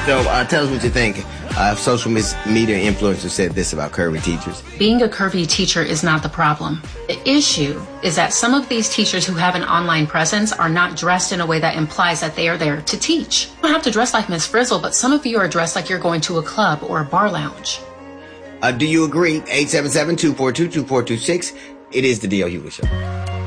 So tell us what you think. Social media influencers said this about curvy teachers. Being a curvy teacher is not the problem. The issue is that some of these teachers who have an online presence are not dressed in a way that implies that they are there to teach. You don't have to dress like Miss Frizzle, but some of you are dressed like you're going to a club or a bar lounge. Do you agree? 877-242-2426. It is the D.L. Hughley Show.